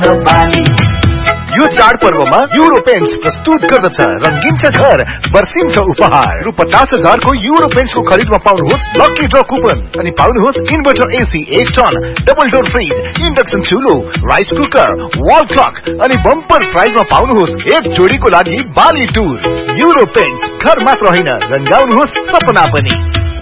यो चाडपर्वमा euro paints प्रस्तुत गर्दछ रंगिन्छ घर बर्सिन्छ उपहार रु 50,000 को युरो पेन्ट्सको खरिदमा पाउनुहोस् लकी ड्र कुपन अनि पाउनुहोस् inverter AC 1 ton double door fridge induction चुलो rice cooker wall clock अनि बम्पर प्राइजमा पाउनुहोस् एक जोडीको लागि बाली टुर युरो पेन्ट्स घर मात्र होइन रंगाउनुहोस् सपना पनि।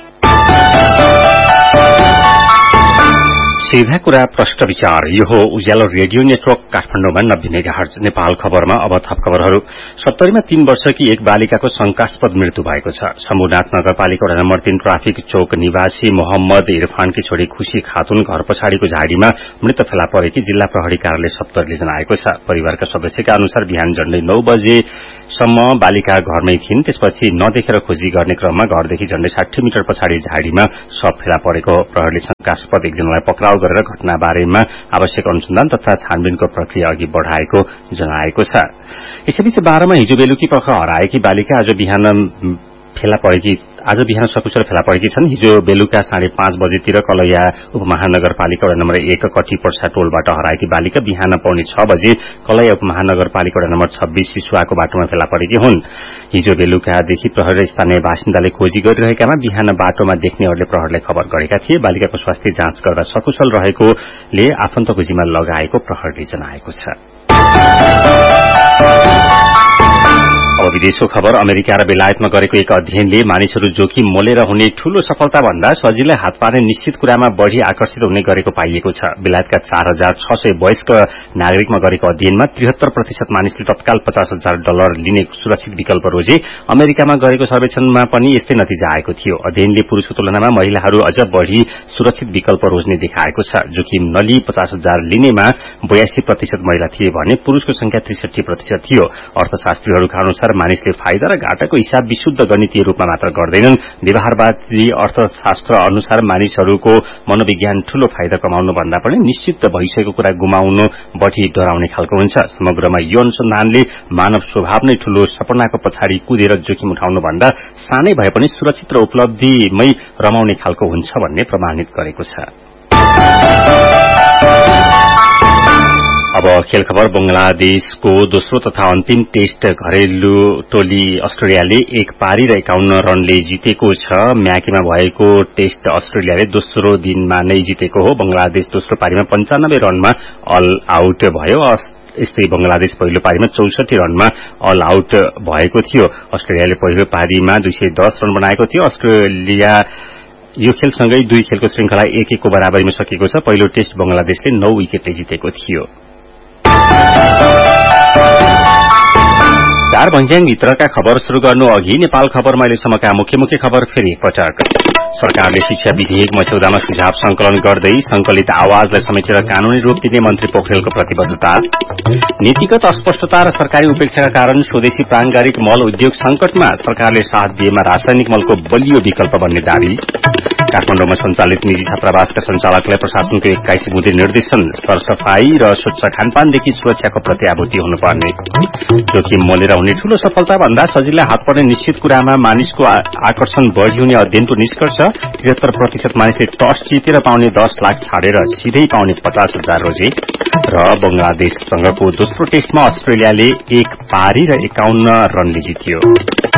सीधा कुरा प्रश्न विचार यो हो उज्यालो रेडियो नेटवर्क काठमाडौँमा 90 मेगाहर्ज नेपाल खबरमा अब थप खबरहरू। 70 मा 3 वर्षकी एक बालिकाको शंकास्पद मृत्यु भएको छ। समुदाय नगरपालिका वडा नम्बर 3 ट्राफिक चौक निवासी मोहम्मद इरफानकी छोरी खुशी खातुन घर पछाडिको झाडीमा मृत फेला परेकी जिल्ला प्रहरी कार्यालय सप्तरीले जनाएको छ। परिवारका सदस्यका अनुसार बिहान झण्डै 9 बजेसम्म बालिका घरमै थिइन्। त्यसपछि नदेखेर खोजी गर्ने क्रममा घरदेखि झण्डै 60 मिटर पछाडि झाडीमा शव फेला परेको प्रहरीले शंकास्पद एकजनालाई पक्राउ गरेर घटना बारेमा आवश्यक अनुसन्धान तथा छानबिनको प्रक्रिया अघि बढ़ाएको जनाएको छ। यसैबीच 12 मा हिजो बेलुकी पख हराएकी बालिका आज बिहान सकुशल फेला परेकी छन्। हिजो बेलुका 5:30 बजेतिर कलैया उपमहानगरपालिका वडा नम्बर 1 कटी पर्सा टोलबाट हराएकी बालिका बिहान 5:45 बजे कलैया उपमहानगरपालिका वडा नम्बर 26 सिसुवाको बाटोमा फेला परेकी हुन्। हिजो बेलुकादेखि प्रहरी स्थानीय बासिन्दाले खोजी गरिरहेकामा बिहान बाटोमा देख्नेहरूले प्रहरीलाई खबर गरेका थिए। बालिकाको स्वास्थ्य जाँच गर्दा सकुशल रहेकोले आफन्तको जिम्मा लगाएको प्रहरीले जनाएको छ। अब विदेशको खबर। अमेरिका र बेलायतमा गरेको एक अध्ययनले मानिसहरू जोखिम मोलेर हुने ठूलो सफलता भन्दा सजिलै हात पार्ने निश्चित कुरामा बढ़ी आकर्षित हुने गरेको पाइएको छ। बेलायतका 4,600 वयस्क नागरिकमा गरेको अध्ययनमा 73% मानिसले तत्काल $50,000 लिने सुरक्षित विकल्प रोजे। अमेरिकामा गरेको सर्वेक्षणमा पनि यस्तै नतिजा आएको थियो। अध्ययनले पुरूषको तुलनामा महिलाहरू अझ बढ़ी सुरक्षित विकल्प रोज्ने देखाएको छ। जोखिम नलिई $50,000 लिनेमा 82% महिला थिए भने पुरूषको संख्या 63% थियो। अर्थशास्त्रीहरूका अनुसार मानिसले फाइदा र घाटाको हिसाब विशुद्ध गणितीय रूपमा मात्र गर्दैनन्। व्यवहारवादी अर्थशास्त्र अनुसार मानिसहरूको मनोविज्ञान ठूलो फाइदा कमाउनु भन्दा पनि निश्चित भइसकेको कुरा गुमाउनु बढ़ी डराउने खालको हुन्छ। समग्रमा यो अनुसन्धानले मानव स्वभाव नै ठूलो सपनाको पछाडि कुदेर जोखिम उठाउनु भन्दा सानै भए पनि सुरक्षित र उपलब्धिमै रमाउने खालको हुन्छ भन्ने प्रमाणित गरेको छ। अब खेल खबर। बंगलादेशको दोस्रो तथा अन्तिम टेस्ट घरेलु टोली अस्ट्रेलियाले 1 पारी र 51 रनले जितेको छ। म्याकीमा भएको टेस्ट अस्ट्रेलियाले दोस्रो दिनमा नै जितेको हो। बंगलादेश दोस्रो पारीमा 95 रनमा अल आउट भयो। यस्तै बंगलादेश पहिलो पारीमा 64 रनमा अल आउट भएको थियो। अस्ट्रेलियाले पहिलो पारीमा 210 रन बनाएको थियो। अस्ट्रेलिया यो खेलसँगै 2 खेलको श्रृंखला 1-1 को बराबरीमा सकिएको छ। पहिलो टेस्ट बंगलादेशले 9 विकेटले जितेको थियो। 4 भंज्याङ भित्रका खबर शुरू गर्नु अघि नेपाल खबरमा अहिलेसम्मका मुख्य खबर फेरि एकपटक। सरकारले शिक्षा विधेयक मस्यौदामा सुझाव संकलन गर्दै संकलित आवाजलाई समेटेर कानूनी रूप दिने मन्त्री पोखरेलको प्रतिबद्धता। नीतिगत अस्पष्टता र सरकारी उपेक्षाका कारण स्वदेशी प्राङ्गारिक मल उद्योग संकटमा सरकारले साथ दिएमा रासायनिक मलको बलियो विकल्प बन्ने दावी। काठमाडौँमा सञ्चालित निजी छात्रावासका सञ्चालकलाई प्रशासनको 21 बुँदे निर्देशन। सरसफाई र स्वच्छ खानपानदेखि सुरक्षाको प्रत्याभूति हुनुपर्ने। जोखिम मोलेर हुने ठूलो सफलता भन्दा सजिलै हात पर्ने निश्चित कुरामा मानिसको आकर्षण बढ़ी हुने अध्ययनको निष्कर्ष। 73% मानिसले टस जितेर पाउने 10 लाख छाडेर सिधै पाउने 50,000 रोजे। र बंगलादेशसँगको दोस्रो टेस्टमा अस्ट्रेलियाले 1 पारी र 51 रनले जित्यो।